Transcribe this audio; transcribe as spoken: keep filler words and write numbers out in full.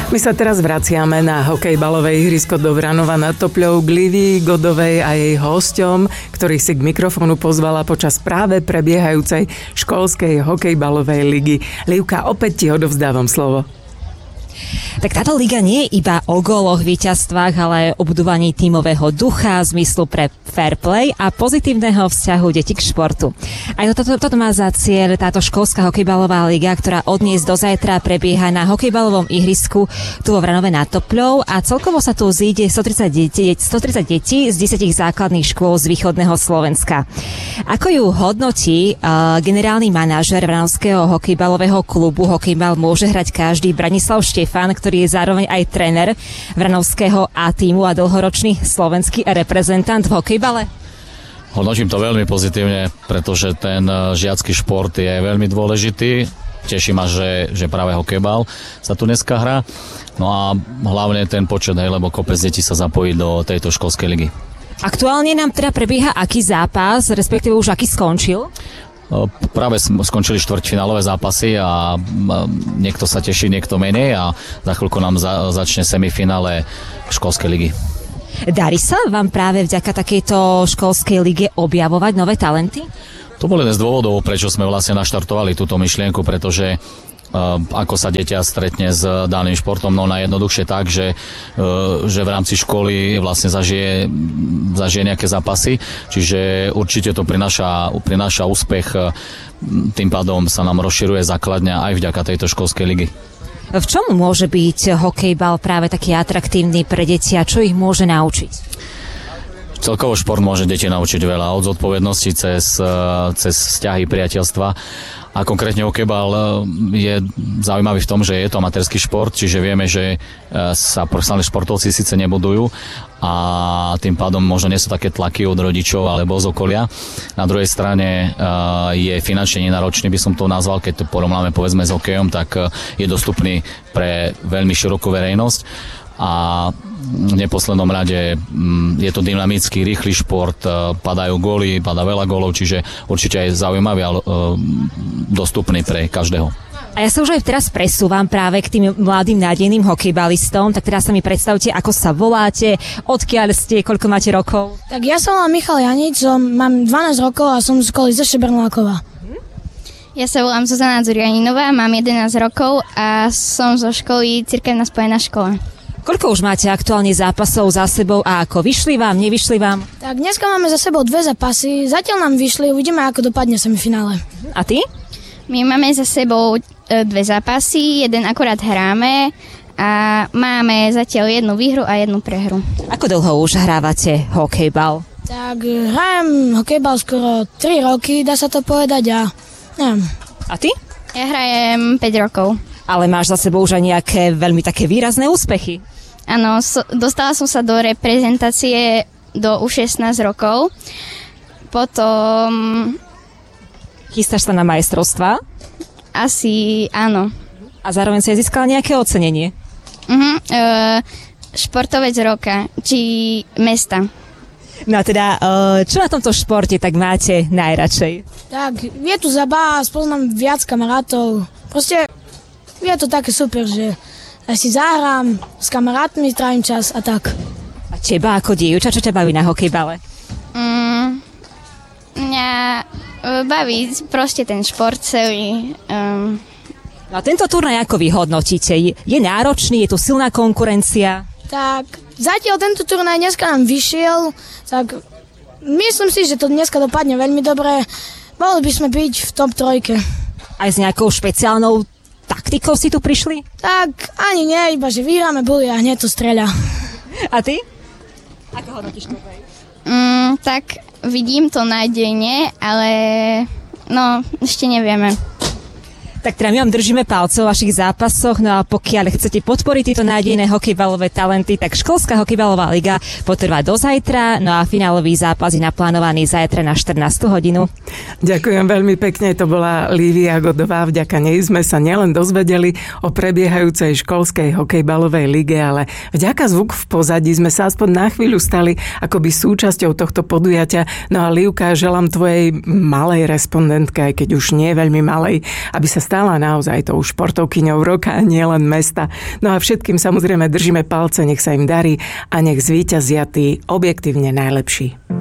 My sa teraz vraciame na hokejbalové ihrisko do Vranova nad Topľou k Lívii Godovej a jej hosťom, ktorých si k mikrofónu pozvala počas práve prebiehajúcej školskej hokejbalovej ligy. Lívka, opäť ti odovzdávam slovo. Tak táto liga nie je iba o góloch, víťazstvách, ale o budovaní tímového ducha, zmyslu pre fair play a pozitívneho vzťahu detí k športu. Aj toto, toto má za cieľ táto školská hokejbalová liga, ktorá od dnes do zajtra prebieha na hokejbalovom ihrisku tu vo Vranove nad Topľou a celkovo sa tu zíde stotridsať detí, stotridsať detí z desať základných škôl z východného Slovenska. Ako ju hodnotí uh, generálny manažer Vranovského hokejbalového klubu Hokejbal môže hrať každý, Branislav Štefán, ktorý je zároveň aj tréner Vranovského A tímu a dlhoročný slovenský reprezentant v hokejbale? Hodnotím to veľmi pozitívne, pretože ten žiacky šport je veľmi dôležitý. Teší ma, že, že práve hokejbal sa tu dneska hrá. No a hlavne ten počet, hej, lebo kopec detí sa zapojí do tejto školskej ligy. Aktuálne nám teda prebieha aký zápas, respektíve už aký skončil? Práve skončili štvrťfinálové zápasy a niekto sa teší, niekto menej a za chvíľku nám za, začne semifinále školskej ligy. Darí sa vám práve vďaka takejto školskej lige objavovať nové talenty? To bol jeden z dôvodov, prečo sme vlastne naštartovali túto myšlienku, pretože Uh, ako sa dieťa stretne s daným športom, no najjednoduchšie tak, že, uh, že v rámci školy vlastne zažije, zažije nejaké zápasy, čiže určite to prináša, prináša úspech, uh, tým pádom sa nám rozširuje základňa aj vďaka tejto školskej ligy. V čom môže byť hokejbal práve taký atraktívny pre deti a čo ich môže naučiť? Celkovo šport môže deti naučiť veľa, od zodpovednosti cez, cez vzťahy, priateľstva. A konkrétne hokejbal je zaujímavý v tom, že je to amatérsky šport, čiže vieme, že sa profesionálni športovci síce nebudujú a tým pádom možno nie sú také tlaky od rodičov alebo z okolia. Na druhej strane je finančne nenáročný, by som to nazval, keď to porovnáme povedzme s hokejom, tak je dostupný pre veľmi širokú verejnosť. A v neposlednom rade je to dynamický, rýchly šport, padajú góly, padá veľa gólov, čiže určite aj zaujímavý a dostupný pre každého. A ja sa už aj teraz presúvam práve k tým mladým nádejným hokejbalistom, tak teraz sa mi predstavte, ako sa voláte, odkiaľ ste, koľko máte rokov? Tak ja sa volám Michal Janič, som, mám dvanásť rokov a som z školy ze Šebernákova. Ja sa volám Zuzana Zurianinová, mám jedenásť rokov a som zo školy Cirkevná spojená škola. Koľko už máte aktuálne zápasov za sebou a ako vyšli vám, nevyšli vám? Tak dneska máme za sebou dve zápasy, zatiaľ nám vyšli, uvidíme ako dopadne semifinále. A ty? My máme za sebou dve zápasy, jeden akorát hráme a máme zatiaľ jednu výhru a jednu prehru. Ako dlho už hrávate hokejbal? Tak hrajem hokejbal skoro tri roky, dá sa to povedať a neviem. A ty? Ja hrajem päť rokov. Ale máš za sebou už aj nejaké veľmi také výrazné úspechy. Áno, so, dostala som sa do reprezentácie do U šestnásť rokov. Potom... Chystáš sa na majstrovstvá? Asi áno. A zároveň si aj získala nejaké ocenenie? Uh-huh, uh, športovec roka, či mesta. No a teda, uh, čo na tomto športe tak máte najradšej? Tak, je tu zabáva, spoznám viac kamarátov. Proste je to také super, že ja si zahrám, s kamarátmi trávim čas a tak. A teba ako dievča, čo ťa baví na hokejbale? Mm, mňa baví proste ten šport celý. Um. No a tento turnaj ako vy hodnotíte? Je náročný, je tu silná konkurencia? Tak, zatiaľ tento turnaj dneska nám vyšiel, tak myslím si, že to dneska dopadne veľmi dobre. Mohli by sme byť v top trojke. Aj s nejakou špeciálnou taktikou si tu prišli? Tak, ani nie, iba že vyhráme boli a hneď to streľa. A ty? Ako hodnotíš to? Mm, tak vidím to nádejne, ale no, ešte nevieme. Tak teda my vám držíme palce o vašich zápasoch, no a pokiaľ chcete podporiť tieto nádejné hokejbalové talenty, tak školská hokejbalová liga potrvá do zajtra, no a finálový zápas je naplánovaný zajtra na štrnástu hodinu. Ďakujem veľmi pekne, to bola Lívia Godová, vďaka nej sme sa nielen dozvedeli o prebiehajúcej školskej hokejbalovej lige, ale vďaka zvuku v pozadí sme sa aspoň na chvíľu stali akoby súčasťou tohto podujatia. No a Lívka, želám tvojej malej respondentke, aj keď už nie veľmi malej, aby sa stala naozaj tou športovkyňou roka a nielen mesta. No a všetkým samozrejme držíme palce, nech sa im darí a nech zvíťazia tí objektívne najlepší.